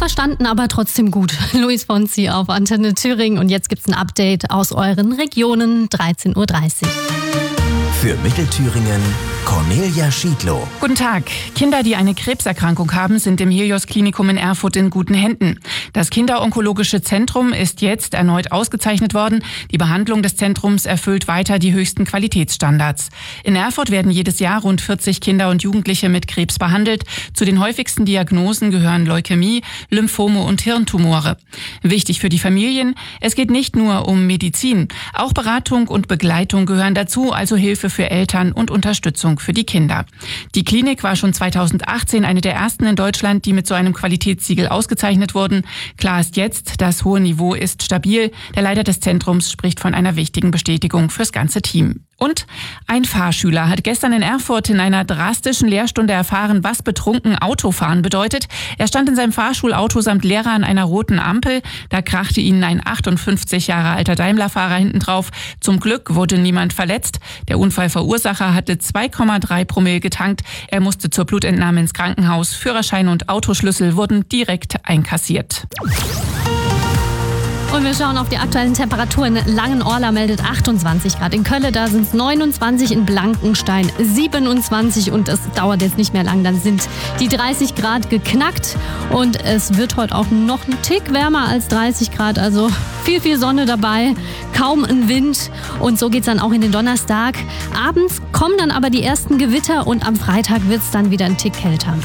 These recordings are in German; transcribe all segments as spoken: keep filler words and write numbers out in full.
Missverstanden, aber trotzdem gut. Luis Fonsi auf Antenne Thüringen und jetzt gibt's ein Update aus euren Regionen, dreizehn Uhr dreißig. Für Mittelthüringen Cornelia Schiedlow. Guten Tag. Kinder, die eine Krebserkrankung haben, sind im Helios-Klinikum in Erfurt in guten Händen. Das Kinderonkologische Zentrum ist jetzt erneut ausgezeichnet worden. Die Behandlung des Zentrums erfüllt weiter die höchsten Qualitätsstandards. In Erfurt werden jedes Jahr rund vierzig Kinder und Jugendliche mit Krebs behandelt. Zu den häufigsten Diagnosen gehören Leukämie, Lymphome und Hirntumore. Wichtig für die Familien: Es geht nicht nur um Medizin. Auch Beratung und Begleitung gehören dazu, also Hilfe für Eltern und Unterstützung für die Kinder. Die Klinik war schon zweitausendachtzehn eine der ersten in Deutschland, die mit so einem Qualitätssiegel ausgezeichnet wurden. Klar ist jetzt, das hohe Niveau ist stabil. Der Leiter des Zentrums spricht von einer wichtigen Bestätigung fürs ganze Team. Und ein Fahrschüler hat gestern in Erfurt in einer drastischen Lehrstunde erfahren, was betrunken Autofahren bedeutet. Er stand in seinem Fahrschulauto samt Lehrer an einer roten Ampel. Da krachte ihnen ein achtundfünfzig Jahre alter Daimler-Fahrer hinten drauf. Zum Glück wurde niemand verletzt. Der Unfallverursacher hatte zwei Komma drei Promille getankt. Er musste zur Blutentnahme ins Krankenhaus. Führerschein und Autoschlüssel wurden direkt einkassiert. Und wir schauen auf die aktuellen Temperaturen. Langenorla meldet achtundzwanzig Grad. In Kölle, da sind es neunundzwanzig, in Blankenstein siebenundzwanzig und es dauert jetzt nicht mehr lang. Dann sind die dreißig Grad geknackt und es wird heute auch noch ein Tick wärmer als dreißig Grad. Also viel, viel Sonne dabei, kaum ein Wind und so geht's dann auch in den Donnerstag. Abends kommen dann aber die ersten Gewitter und am Freitag wird's dann wieder ein Tick kälter.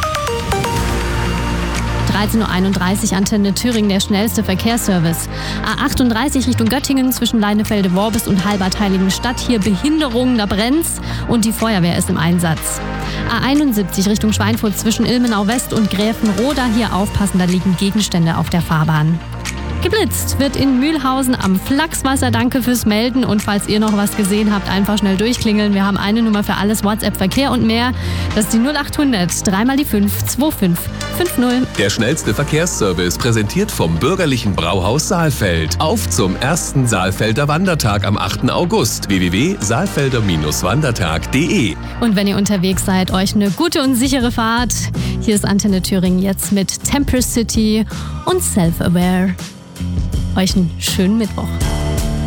dreizehn Uhr einunddreißig, Antenne Thüringen, der schnellste Verkehrsservice. A achtunddreißig Richtung Göttingen zwischen Leinefelde-Worbis und Halbert-Heiligenstadt. Hier Behinderungen, da brennt's und die Feuerwehr ist im Einsatz. A einundsiebzig Richtung Schweinfurt zwischen Ilmenau-West und Gräfenroda. Hier aufpassen, da liegen Gegenstände auf der Fahrbahn. Geblitzt wird in Mühlhausen am Flachswasser. Danke fürs Melden und falls ihr noch was gesehen habt, einfach schnell durchklingeln. Wir haben eine Nummer für alles, WhatsApp, Verkehr und mehr. Das ist die null achthundert, dreimal die fünf, zwei fünf fünf null. Der schnellste Verkehrsservice präsentiert vom bürgerlichen Brauhaus Saalfeld. Auf zum ersten Saalfelder Wandertag am achten August. w w w punkt saalfelder wandertag punkt de. Und wenn ihr unterwegs seid, euch eine gute und sichere Fahrt. Hier ist Antenne Thüringen jetzt mit Temper City und Self-Aware. Euch einen schönen Mittwoch.